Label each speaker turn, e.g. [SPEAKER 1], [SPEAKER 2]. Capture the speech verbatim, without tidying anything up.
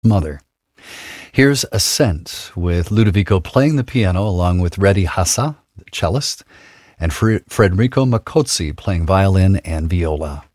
[SPEAKER 1] Mother. Here's Ascent with Ludovico playing the piano along with Reddy Hassa, the cellist, and Fre- Frederico Macozzi playing violin and viola.